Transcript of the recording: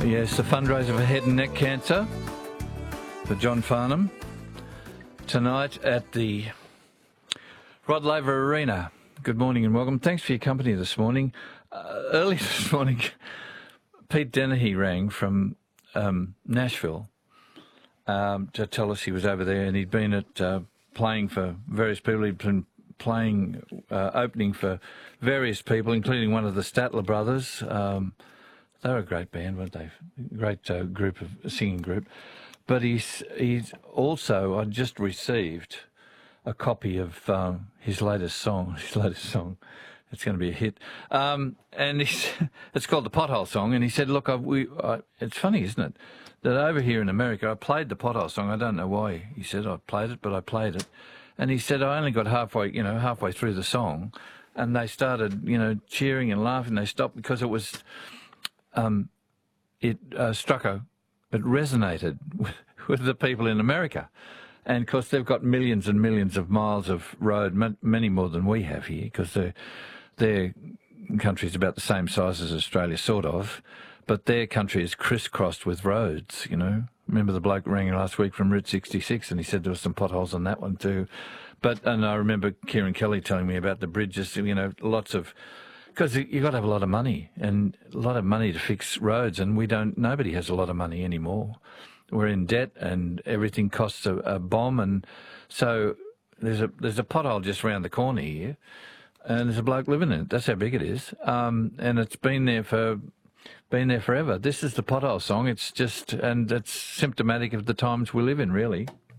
Yes, the fundraiser for head and neck cancer for John Farnham tonight at the Rod Laver Arena. Good morning and welcome. Thanks for your company this morning. Early this morning, Pete Dennehy rang from Nashville to tell us he was over there and he'd been at playing for various people. He'd been playing, opening for various people, including one of the Statler brothers. They were a great band, weren't they? Great group of singing group. But he's also, I just received a copy of his latest song. It's going to be a hit. And it's called The Pothole Song. And he said, look, it's funny, isn't it, that over here in America, I played the Pothole Song. I don't know why he said I played it, but I played it. And he said I only got halfway through the song, and they started, cheering and laughing. They stopped because it was, it resonated with the people in America. And, of course, they've got millions and millions of miles of road, many more than we have here, because their country's about the same size as Australia, sort of, but their country is crisscrossed with roads, Remember the bloke rang last week from Route 66 and he said there were some potholes on that one too. And I remember Kieran Kelly telling me about the bridges, lots of... Because you've got to have a lot of money and a lot of money to fix roads, and nobody has a lot of money anymore. We're in debt and everything costs a bomb, and so there's a pothole just round the corner here, and there's a bloke living in it. That's how big it is, and it's been there forever. This is the Pothole Song. It's symptomatic of the times we live in, really.